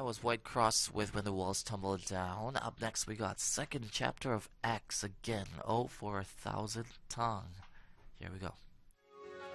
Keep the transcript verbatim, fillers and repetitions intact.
That was Whitecross with When the Walls Tumble Down. Up next, we got second chapter of X again. Oh, for a thousand tongue. Here we go.